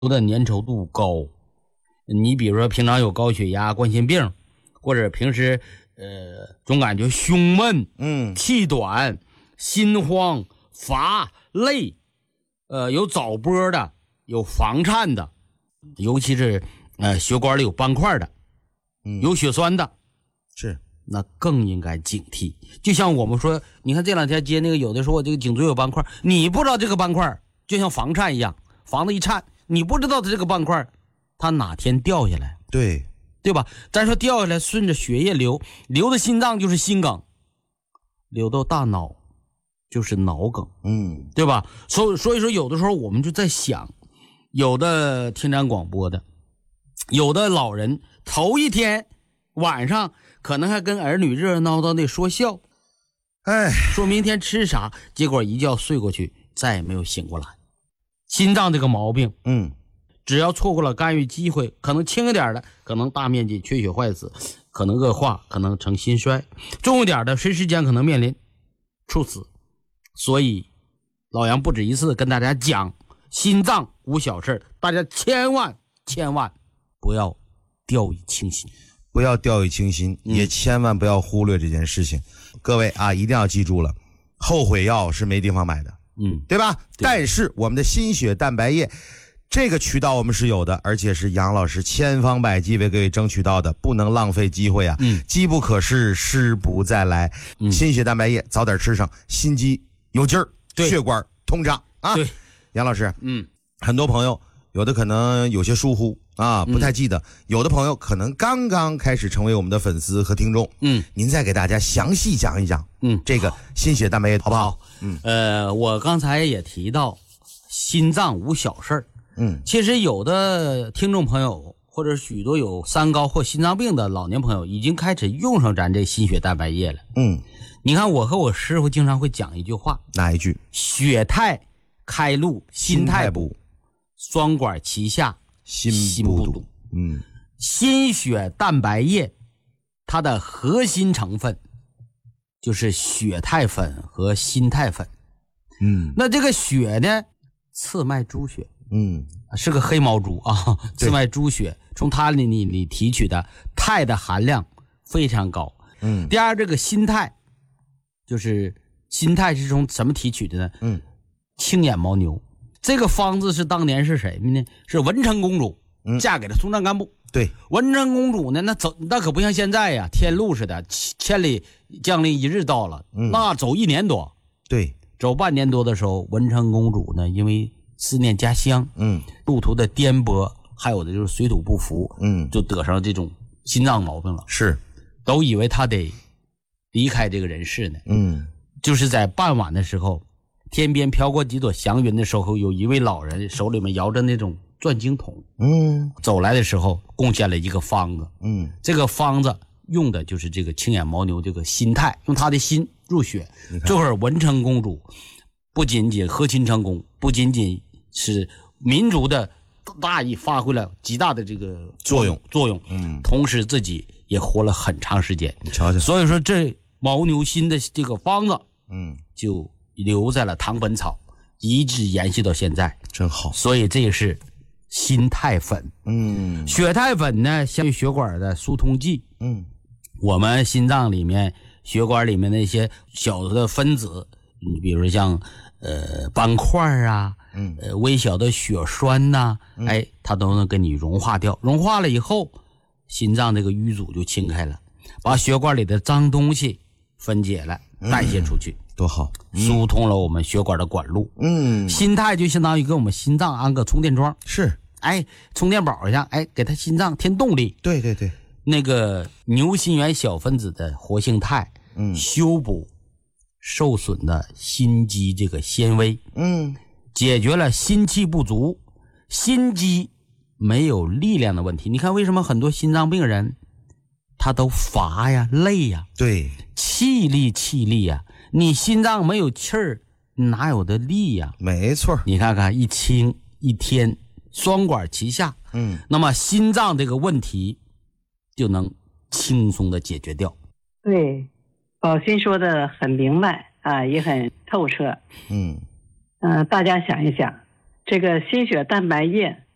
的粘稠度高。你比如说平常有高血压、冠心病，或者平时总感觉胸闷、气短、心慌、乏、累，有早搏的，有房颤的，尤其是血管里有斑块的，有血栓的， 是那更应该警惕。就像我们说，你看这两天接那个有的说我这个颈椎有斑块，你不知道这个斑块就像房颤一样，房子一颤，你不知道这个斑块它哪天掉下来，对吧？咱说掉下来顺着血液流到心脏就是心梗，流到大脑就是脑梗，对吧？所以说有的时候我们就在想，有的听咱广播的，有的老人头一天晚上可能还跟儿女热热闹闹的说笑，说明天吃啥，结果一觉睡过去再也没有醒过来。心脏这个毛病，只要错过了干预机会，可能轻一点的可能大面积缺血坏死，可能恶化，可能成心衰，重一点的随时间可能面临猝死。所以老杨不止一次跟大家讲，心脏无小事，大家千万不要掉以轻心， 也千万不要忽略这件事情。各位啊，一定要记住了，后悔药是没地方买的，对吧？对。但是我们的心血蛋白液这个渠道我们是有的，而且是杨老师千方百计为各位争取到的，不能浪费机会啊！机不可失，失不再来。心血蛋白液早点吃上，心肌有劲儿，血管通畅啊！ 对， 杨老师，很多朋友有的可能有些疏忽啊，不太记得，有的朋友可能刚刚开始成为我们的粉丝和听众，您再给大家详细讲一讲，这个心血蛋白液好不好？ 我刚才也提到，心脏无小事儿。其实有的听众朋友或者许多有三高或心脏病的老年朋友已经开始用上咱这心血蛋白液了。你看我和我师傅经常会讲一句话， 哪一句？ 血太开路，心太补，双管齐下，心不堵。心血蛋白液它的核心成分就是血太粉和心太粉。那这个血呢，刺脉猪血，是个黑毛猪啊，刺脉猪血从它里提取的肽的含量非常高。第二，这个心肽，就是心肽是从什么提取的呢？青眼牦牛。这个方子是当年是谁呢？是文成公主嫁给了松赞干布。 对， 文成公主呢，那可不像现在呀，天路似的，千里将令一日到了，那走1年多。 对， 走半年多的时候，文成公主呢，因为思念家乡，路途的颠簸，还有的就是水土不服，就得上这种心脏毛病了。 是， 都以为他得离开这个人世呢。就是在傍晚的时候，天边飘过几朵祥云的时候，有一位老人手里面摇着那种转经筒，走来的时候贡献了一个方子，这个方子用的就是这个青眼牦牛这个心肽，用他的心入血。这会儿文成公主不仅仅和亲成功，不仅仅是民族的大义发挥了极大的这个作用，同时自己也活了很长时间。 瞧瞧， 所以说这牦牛心的这个方子，就留在了唐本草，一直延续到现在， 真好。 所以这也是心肽粉。血肽粉呢，相对血管的疏通剂。我们心脏里面血管里面那些小的分子，你比如像斑块啊，微小的血栓呐，它都能给你融化掉。融化了以后，心脏这个淤阻就清开了，把血管里的脏东西分解了，代谢出去， 多好， 疏通了我们血管的管路。心肽就相当于给我们心脏安个充电桩， 是， 充电宝一样，给它心脏添动力。 对对对， 那个牛心源小分子的活性肽，修补受损的心肌这个纤维，解决了心气不足、心肌没有力量的问题。你看为什么很多心脏病人他都乏呀、累呀？ 对， 气力呀，你心脏没有气儿，哪有的力呀？ 没错， 你看看一清一天，双管齐下，那么心脏这个问题就能轻松的解决掉。 对，宝鑫说的很明白啊，也很透彻。大家想一想，这个心血蛋白液